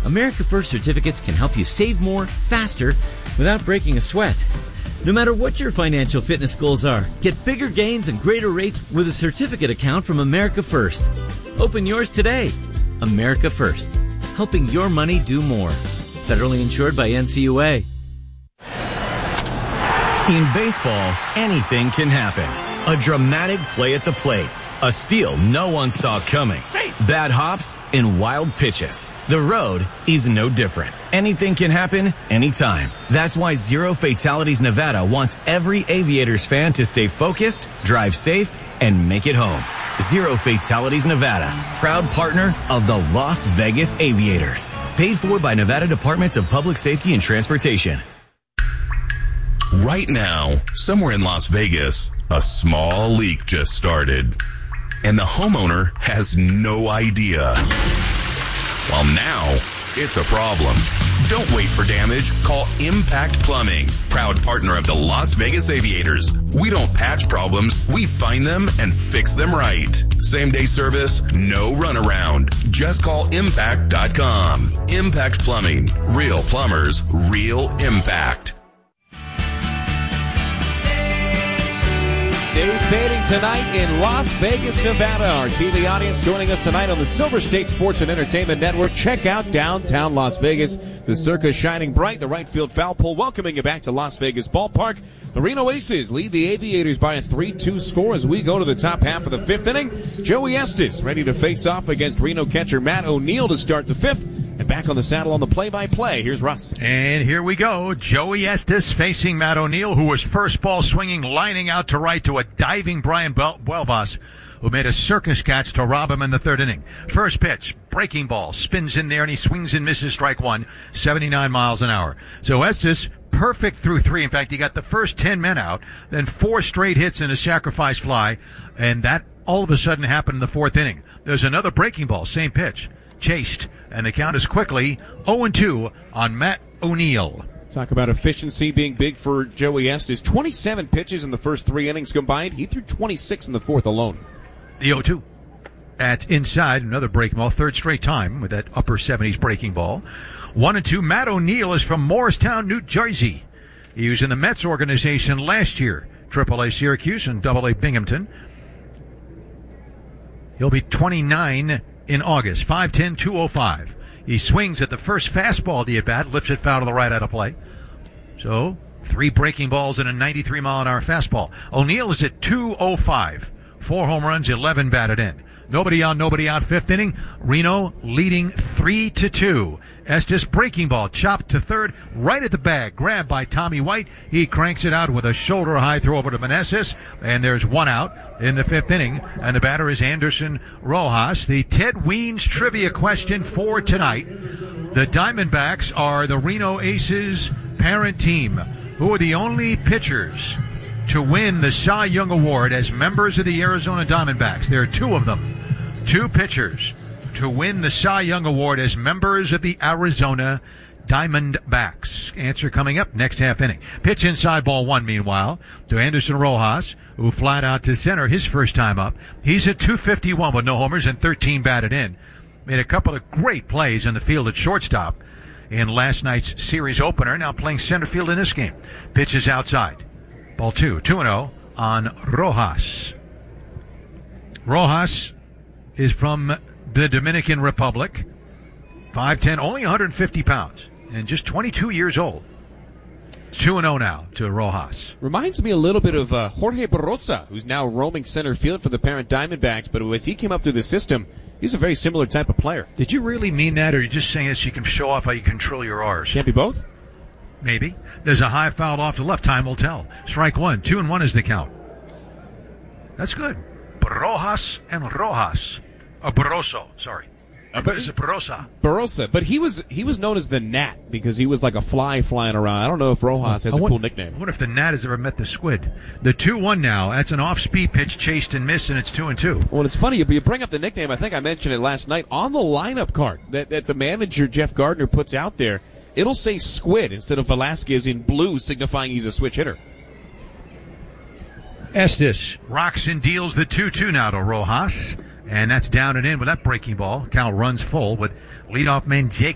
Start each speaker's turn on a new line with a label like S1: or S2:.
S1: America First certificates can help you save more, faster, without breaking a sweat. No matter what your financial fitness goals are, get bigger gains and greater rates with a certificate account from America First. Open yours today. America First, helping your money do more. Federally insured by NCUA.
S2: In baseball, anything can happen. A dramatic play at the plate. A steal no one saw coming. Bad hops and wild pitches. The road is no different. Anything can happen anytime. That's why Zero Fatalities Nevada wants every Aviators fan to stay focused, drive safe, and make it home. Zero Fatalities Nevada, proud partner of the Las Vegas Aviators. Paid for by Nevada Departments of Public Safety and Transportation.
S3: Right now, somewhere in Las Vegas, a small leak just started. And the homeowner has no idea. Well, now it's a problem. Don't wait for damage. Call Impact Plumbing, proud partner of the Las Vegas Aviators. We don't patch problems. We find them and fix them right. Same-day service, no runaround. Just call impact.com. Impact Plumbing. Real plumbers, real impact.
S4: Day fading tonight in Las Vegas, Nevada. Our TV audience joining us tonight on the Silver State Sports and Entertainment Network. Check out downtown Las Vegas. The Circa shining bright. The right field foul pole welcoming you back to Las Vegas Ballpark. The Reno Aces lead the Aviators by a 3-2 score as we go to the top half of the fifth inning. Joey Estes ready to face off against Reno catcher Matt O'Neill to start the fifth. And back on the saddle on the play-by-play, here's Russ.
S5: And here we go. Joey Estes facing Matt O'Neill, who was first ball swinging, lining out to right to a diving Brian Buelvas, who made a circus catch to rob him in the third inning. First pitch, breaking ball, spins in there, and he swings and misses strike one, 79 miles an hour. So Estes, perfect through three. In fact, he got the first 10 men out, then 4 straight hits and a sacrifice fly, and that all of a sudden happened in the fourth inning. There's another breaking ball, same pitch, chased, and the count is quickly 0-2 on Matt O'Neill.
S4: Talk about efficiency being big for Joey Estes. 27 pitches in the first 3 innings combined. He threw 26 in the fourth alone.
S5: The 0-2 at inside, another breaking ball, third straight time with that upper 70s breaking ball. 1-2. Matt O'Neill is from Morristown, New Jersey. He was in the Mets organization last year, AAA Syracuse and AA Binghamton. He'll be 29 in August, 5'10", 205. He swings at the first fastball of the at-bat, lifts it foul to the right out of play. So, 3 breaking balls and a 93-mile-an-hour fastball. O'Neill is at 205. 4 home runs, 11 batted in. Nobody on, nobody out, fifth inning. Reno leading 3-2. Estes breaking ball, chopped to third, right at the bag, grabbed by Tommy White. He cranks it out with a shoulder-high throw over to Meneses, and there's 1 out in the fifth inning, and the batter is Anderson Rojas. The Ted Weens trivia question for tonight. The Diamondbacks are the Reno Aces parent team, who are the only pitchers to win the Cy Young Award as members of the Arizona Diamondbacks. There are 2 of them, 2 pitchers to win the Cy Young Award as members of the Arizona Diamondbacks. Answer coming up next half inning. Pitch inside, ball 1, meanwhile, to Anderson Rojas, who flat out to center his first time up. He's at 251 with no homers and 13 batted in. Made a couple of great plays in the field at shortstop in last night's series opener, now playing center field in this game. Pitch is outside. Ball 2, 2-0 on Rojas. Rojas is from the Dominican Republic. 5'10", only 150 pounds, and just 22 years old. 2-0 now to Rojas.
S4: Reminds me a little bit of Jorge Barrosa, who's now roaming center field for the parent Diamondbacks, but as he came up through the system, he's a very similar type of player.
S5: Did you really mean that, or are you just saying that so you can show off how you control your R's?
S4: Can't be both?
S5: Maybe. There's a high foul off to left. Time will tell. Strike 1. 2-1 is the count. That's good. Rojas and Rojas. Barroso, sorry. It's Barrosa.
S4: Barrosa, but he was known as the Gnat because he was like a fly flying around. I don't know if Rojas has a cool nickname.
S5: I wonder if the Gnat has ever met the squid. The 2-1 now. That's an off-speed pitch, chased and missed, and it's 2-2.
S4: Well, it's funny. You bring up the nickname. I think I mentioned it last night on the lineup card that the manager, Jeff Gardner, puts out there. It'll say Squid instead of Velasquez in blue, signifying he's a switch hitter.
S5: Estes rocks and deals the 2-2 now to Rojas. And that's down and in with that breaking ball. Cal runs full with leadoff man Jake